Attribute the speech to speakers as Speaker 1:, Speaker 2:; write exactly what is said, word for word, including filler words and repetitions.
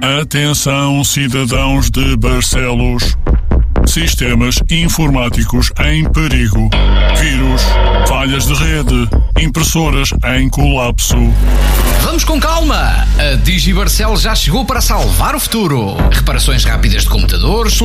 Speaker 1: Atenção, cidadãos de Barcelos. Sistemas informáticos em perigo. Vírus, falhas de rede, impressoras em colapso.
Speaker 2: Vamos com calma! A DigiBarcel já chegou para salvar o futuro. Reparações rápidas de computadores,